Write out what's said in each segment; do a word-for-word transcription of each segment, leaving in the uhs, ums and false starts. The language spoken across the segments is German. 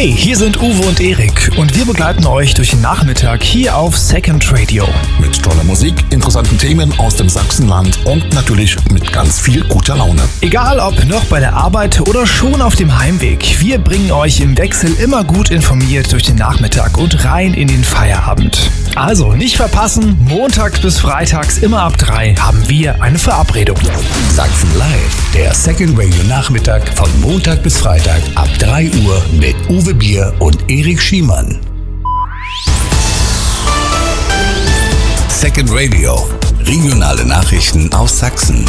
Hey, hier sind Uwe und Erik und wir begleiten euch durch den Nachmittag hier auf Second Radio. Mit toller Musik, interessanten Themen aus dem Sachsenland und natürlich mit ganz viel guter Laune. Egal ob noch bei der Arbeit oder schon auf dem Heimweg, wir bringen euch im Wechsel immer gut informiert durch den Nachmittag und rein in den Feierabend. Also nicht verpassen, montags bis freitags immer ab drei haben wir eine Verabredung. Sachsen Live, der Second Radio Nachmittag von Montag bis Freitag ab drei Uhr mit Uwe Bier und Erik Schiemann. Second Radio, regionale Nachrichten aus Sachsen.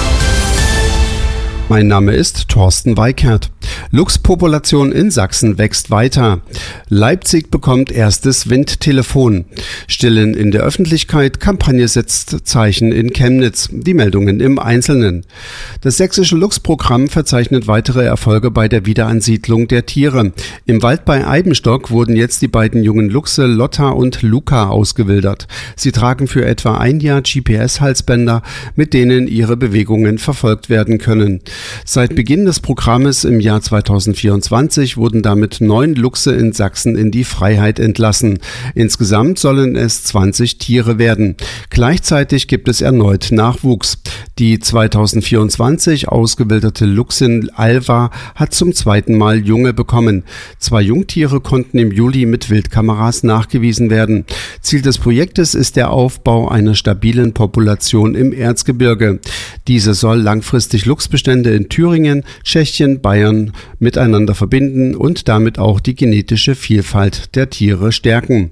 Mein Name ist Thorsten Weikert. Luchspopulation in Sachsen wächst weiter. Leipzig bekommt erstes Windtelefon. Stillen in der Öffentlichkeit, Kampagne setzt Zeichen in Chemnitz. Die Meldungen im Einzelnen. Das sächsische Luchsprogramm verzeichnet weitere Erfolge bei der Wiederansiedlung der Tiere. Im Wald bei Eibenstock wurden jetzt die beiden jungen Luchse Lotta und Luca ausgewildert. Sie tragen für etwa ein Jahr G P S-Halsbänder, mit denen ihre Bewegungen verfolgt werden können. Seit Beginn des Programmes im Jahr zweitausendvierundzwanzig wurden damit neun Luchse in Sachsen in die Freiheit entlassen. Insgesamt sollen es zwanzig Tiere werden. Gleichzeitig gibt es erneut Nachwuchs. Die zweitausendvierundzwanzig ausgewilderte Luchsin Alva hat zum zweiten Mal Junge bekommen. Zwei Jungtiere konnten im Juli mit Wildkameras nachgewiesen werden. Ziel des Projektes ist der Aufbau einer stabilen Population im Erzgebirge. Diese soll langfristig Luchsbestände in Thüringen, Tschechien, Bayern miteinander verbinden und damit auch die genetische Vielfalt der Tiere stärken.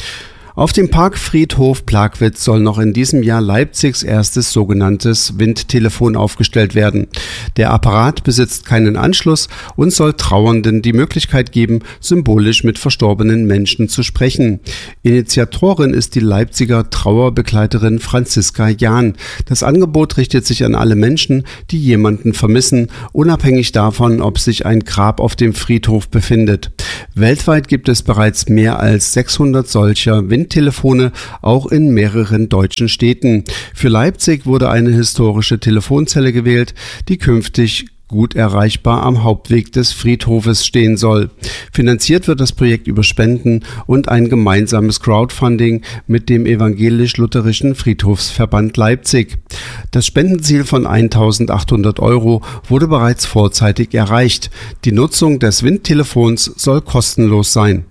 Auf dem Parkfriedhof Plagwitz soll noch in diesem Jahr Leipzigs erstes sogenanntes Windtelefon aufgestellt werden. Der Apparat besitzt keinen Anschluss und soll Trauernden die Möglichkeit geben, symbolisch mit verstorbenen Menschen zu sprechen. Initiatorin ist die Leipziger Trauerbegleiterin Franziska Jahn. Das Angebot richtet sich an alle Menschen, die jemanden vermissen, unabhängig davon, ob sich ein Grab auf dem Friedhof befindet. Weltweit gibt es bereits mehr als sechshundert solcher Windtelefone, auch in mehreren deutschen Städten. Für Leipzig wurde eine historische Telefonzelle gewählt, die künftig gut erreichbar am Hauptweg des Friedhofes stehen soll. Finanziert wird das Projekt über Spenden und ein gemeinsames Crowdfunding mit dem Evangelisch-Lutherischen Friedhofsverband Leipzig. Das Spendenziel von eintausendachthundert Euro wurde bereits vorzeitig erreicht. Die Nutzung des Windtelefons soll kostenlos sein.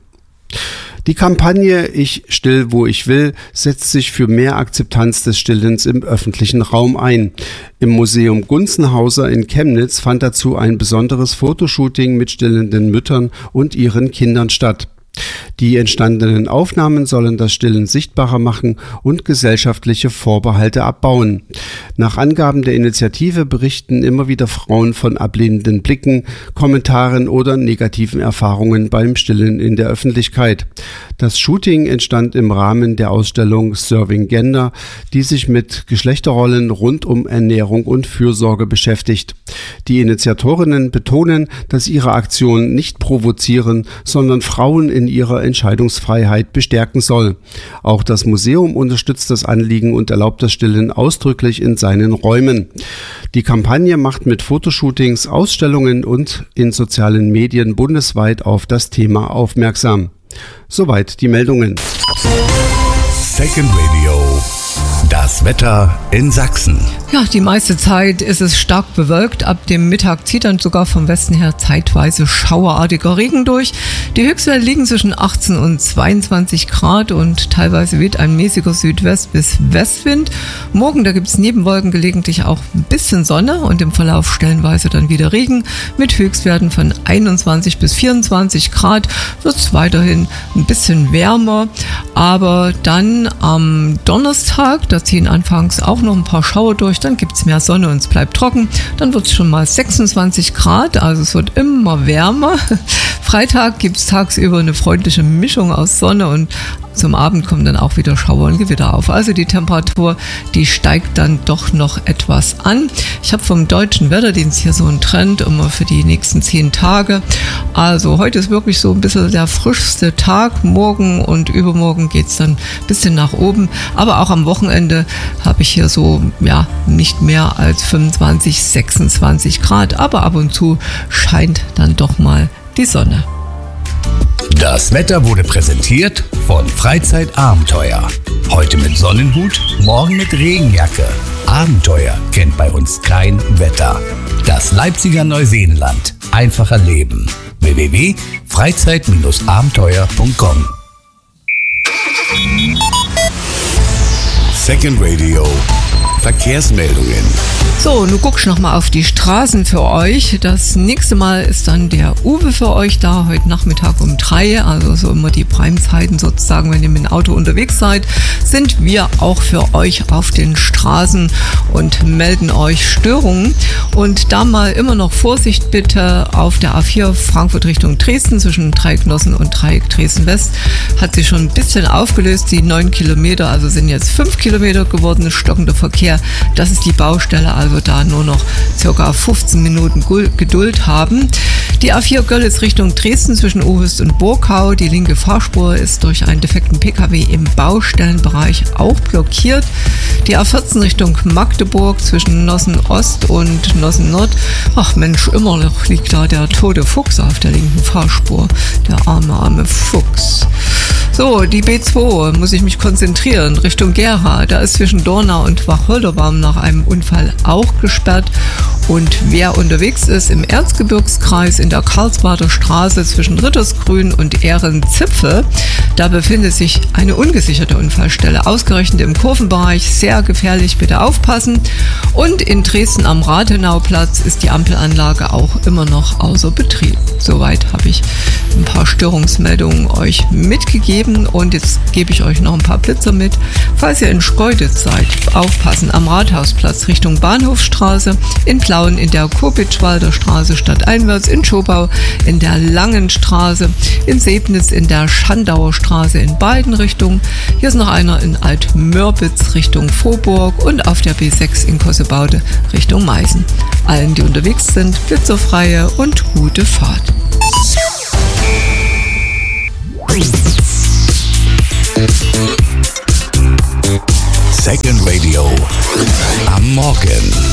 Die Kampagne Ich still, wo ich will setzt sich für mehr Akzeptanz des Stillens im öffentlichen Raum ein. Im Museum Gunzenhauser in Chemnitz fand dazu ein besonderes Fotoshooting mit stillenden Müttern und ihren Kindern statt. Die entstandenen Aufnahmen sollen das Stillen sichtbarer machen und gesellschaftliche Vorbehalte abbauen. Nach Angaben der Initiative berichten immer wieder Frauen von ablehnenden Blicken, Kommentaren oder negativen Erfahrungen beim Stillen in der Öffentlichkeit. Das Shooting entstand im Rahmen der Ausstellung Serving Gender, die sich mit Geschlechterrollen rund um Ernährung und Fürsorge beschäftigt. Die Initiatorinnen betonen, dass ihre Aktion nicht provozieren, sondern Frauen in ihrer Entscheidungsfreiheit bestärken soll. Auch das Museum unterstützt das Anliegen und erlaubt das Stillen ausdrücklich in seinen Räumen. Die Kampagne macht mit Fotoshootings, Ausstellungen und in sozialen Medien bundesweit auf das Thema aufmerksam. Soweit die Meldungen. Second Radio. Das Wetter in Sachsen. Ja, die meiste Zeit ist es stark bewölkt. Ab dem Mittag zieht dann sogar vom Westen her zeitweise schauerartiger Regen durch. Die Höchstwerte liegen zwischen achtzehn und zweiundzwanzig Grad und teilweise weht ein mäßiger Südwest- bis Westwind. Morgen, da gibt es neben Wolken gelegentlich auch ein bisschen Sonne und im Verlauf stellenweise dann wieder Regen. Mit Höchstwerten von einundzwanzig bis vierundzwanzig Grad wird es weiterhin ein bisschen wärmer. Aber dann am Donnerstag, da ziehen anfangs auch noch ein paar Schauer durch, dann gibt es mehr Sonne und es bleibt trocken. Dann wird es schon mal sechsundzwanzig Grad, also es wird immer wärmer. Freitag gibt es tagsüber eine freundliche Mischung aus Sonne und zum Abend kommen dann auch wieder Schauer und Gewitter auf. Also die Temperatur, die steigt dann doch noch etwas an. Ich habe vom Deutschen Wetterdienst hier so einen Trend immer für die nächsten zehn Tage. Also heute ist wirklich so ein bisschen der frischste Tag. Morgen und übermorgen geht es dann ein bisschen nach oben. Aber auch am Wochenende habe ich hier so, ja, nicht mehr als fünfundzwanzig, sechsundzwanzig Grad. Aber ab und zu scheint dann doch mal die Sonne. Das Wetter wurde präsentiert von Freizeitabenteuer. Heute mit Sonnenhut, morgen mit Regenjacke. Abenteuer kennt bei uns kein Wetter. Das Leipziger Neuseenland. Einfacher Leben. w w w punkt freizeit abenteuer punkt com. Second Radio. Verkehrsmeldungen. So, nun guckst du noch mal auf die Straßen für euch. Das nächste Mal ist dann der Uwe für euch da, heute Nachmittag um drei, also so immer die Primezeiten sozusagen, wenn ihr mit dem Auto unterwegs seid, sind wir auch für euch auf den Straßen und melden euch Störungen. Und da mal immer noch Vorsicht bitte auf der A vier Frankfurt Richtung Dresden zwischen Dreiecknossen und Dreieck Dresden-West. Hat sich schon ein bisschen aufgelöst, die neun Kilometer, also sind jetzt fünf Kilometer geworden, stockender Verkehr. Das ist die Baustelle, also da nur noch ca. fünfzehn Minuten Geduld haben. Die A vier Görlitz Richtung Dresden zwischen Ohöst und Burgau. Die linke Fahrspur ist durch einen defekten P K W im Baustellenbereich auch blockiert. Die A vierzehn Richtung Magdeburg zwischen Nossen Ost und Nossen Nord. Ach Mensch, immer noch liegt da der tote Fuchs auf der linken Fahrspur. Der arme, arme Fuchs. So, die B zwei, muss ich mich konzentrieren, Richtung Gera. Da ist zwischen Dornau und Wacholderbaum nach einem Unfall auch gesperrt. Und wer unterwegs ist im Erzgebirgskreis in der Karlsbader Straße zwischen Rittersgrün und Ehrenzipfel, da befindet sich eine ungesicherte Unfallstelle, ausgerechnet im Kurvenbereich, sehr gefährlich, bitte aufpassen. Und in Dresden am Rathenauplatz ist die Ampelanlage auch immer noch außer Betrieb. Soweit habe ich ein paar Störungsmeldungen euch mitgegeben und jetzt gebe ich euch noch ein paar Blitzer mit. Falls ihr in Schkeuditz seid, aufpassen am Rathausplatz Richtung Bahnhofstraße, in Plauen in der Kopitschwalder Straße stadteinwärts, in Schobau in der Langen Straße, in Sebnitz in der Schandauer Straße in beiden Richtungen. Hier ist noch einer in Altmörbitz Richtung Vorburg und auf der B sechs in Kossebaude Richtung Meißen. Allen, die unterwegs sind, blitzerfreie und gute Fahrt. Second Radio am Morgen.